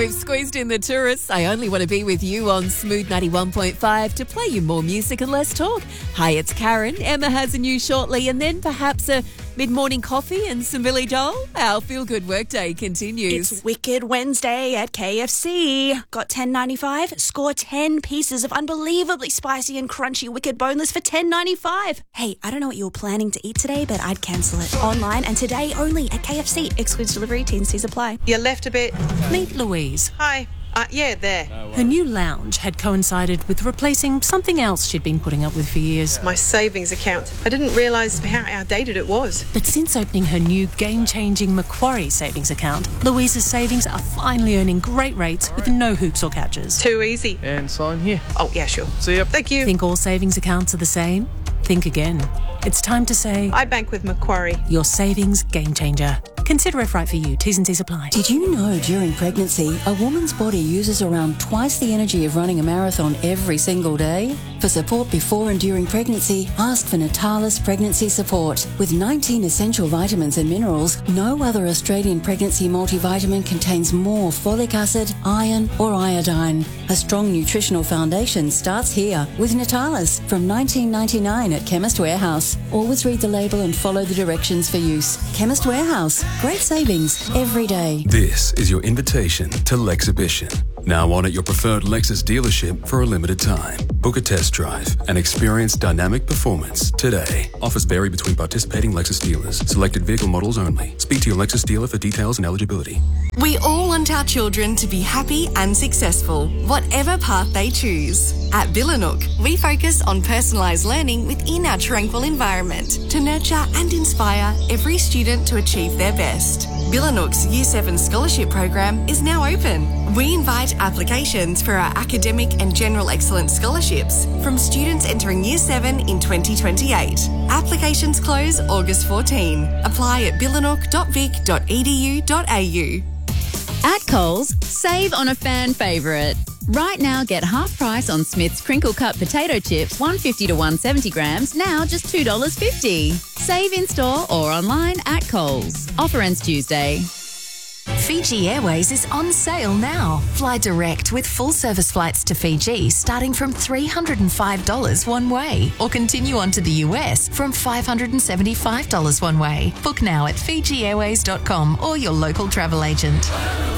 We've squeezed in the tourists. I only want to be with you on Smooth 91.5 to play you more music and less talk. Hi, it's Karen. Emma has a news shortly, and then perhaps a mid-morning coffee and some Billy Joel. Our feel-good workday continues. It's Wicked Wednesday at KFC. Got $10.95? Score 10 pieces of unbelievably spicy and crunchy Wicked Boneless for $10.95. Hey, I don't know what you were planning to eat today, but I'd cancel it. Online and today only at KFC. Excludes delivery, T&Cs apply. You left a bit. Meet Louise. Hi. Yeah, there. Her new lounge had coincided with replacing something else she'd been putting up with for years. My savings account. I didn't realise how outdated it was. But since opening her new game-changing Macquarie savings account, Louise's savings are finally earning great rates with no hoops or catches. Too easy. And sign here. Oh, yeah, sure. See ya. Thank you. Think all savings accounts are the same? Think again. It's time to say, I bank with Macquarie. your savings game changer. Consider if right for you. T's and C's apply. Did you know during pregnancy, a woman's body uses around twice the energy of running a marathon every single day? For support before and during pregnancy, ask for Natalis Pregnancy Support. With 19 essential vitamins and minerals, no other Australian pregnancy multivitamin contains more folic acid, iron or iodine. A strong nutritional foundation starts here with Natalis from $19.99 at Chemist Warehouse. Always read the label and follow the directions for use. Chemist Warehouse. Great savings every day. This is your invitation to Lexhibition. Now on at your preferred Lexus dealership for a limited time. Book a test drive and experience dynamic performance today. Offers vary between participating Lexus dealers. Selected vehicle models only. Speak to your Lexus dealer for details and eligibility. We all want our children to be happy and successful, whatever path they choose. At Billanook, we focus on personalised learning within our tranquil environment to nurture and inspire every student to achieve their best. Billanook's Year 7 scholarship program is now open. We invite applications for our academic and general excellence scholarships from students entering Year 7 in 2028. Applications close August 14. Apply at billanook.vic.edu.au. At Coles, save on a fan favourite. Right now, get half price on Smith's crinkle cut potato chips, 150 to 170 grams, now just $2.50. Save in store or online at Coles. Offer ends Tuesday. Fiji Airways is on sale now. Fly direct with full service flights to Fiji starting from $305 one way, or continue on to the US from $575 one way. Book now at FijiAirways.com or your local travel agent.